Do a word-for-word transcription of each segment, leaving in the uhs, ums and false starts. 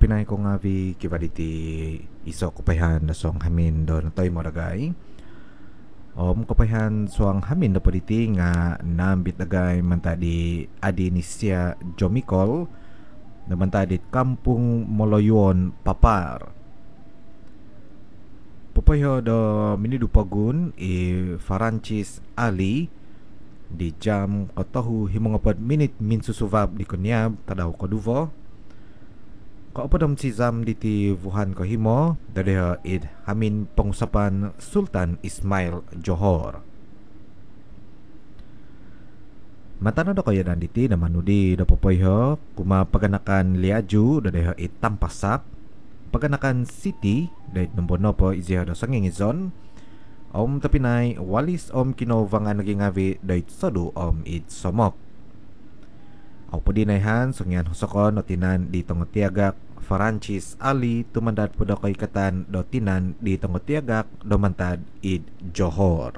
tapinay ko nga vi kibaliti iso kupayhan na song hamin do na toy moragay. Om kupayhan suang hamin na paliti nga nambit agay mantadi Adinisya Jomicol na mantadi Kampung Moloyon Papar. Pupayo do minidupagun i Francis Ali di jam katahu himongapad minit min susuvab di kunyab tadaw kaduvo. Kaupadam si Zam diti Wuhan ko himo dadeha id hamin pengusapan Sultan Ismail Johor. Matano do kaya dan diti na manudi do popoyho kuma paganakan liaju dadeha id Tampasak, paganakan City dahit nombono po izya do sangingizon, om tapinay walis om kinovangan naging avi dahit sadu om id somok. Au padinayhan sungyan husokon no tinan di tongotiagak Francis Ali tumandat po do kay katan do tinan di tongotiagak do mantad id Johor.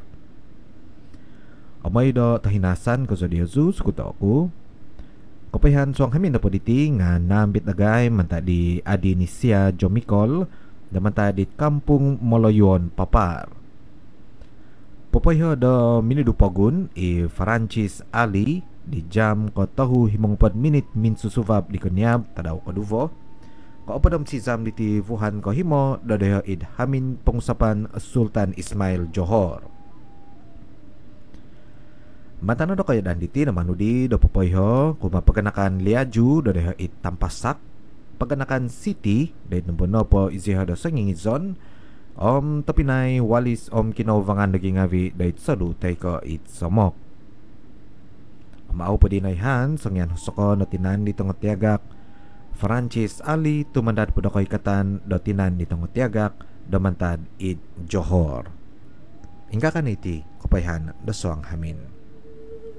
Amay do tahinasan ko sa di Jesus kuto ako. Kapayhan suang hamin na po diti nga nambit agay mantad di Adinisya Jomicol do mantad di Kampung Moloyon Papar. Popayho do minidupagun i Francis Ali di jam ko tahu himongpad minit min susuvab di kunyab tadaw kaduvo. Kaupadam si Zam diti Wuhan ko himo dadeha id hamin pengusapan Sultan Ismail Johor. Matano do kaya dan diti na manudi do popayho kuma paganakan liaju dadeha id Tampasak, paganakan City dahit nombono po iziha do sangingizon, om tapinay walis om kinovangan naging avi dahit sadu tay ko id somok. Mao pa dinayhan sangyan husoko no tinan ditong tiagak Francis Ali tumandat po do kay katan do tinan ditong tiagak do mantad id Johor. Ingka kaniti kupayhan do suang hamin.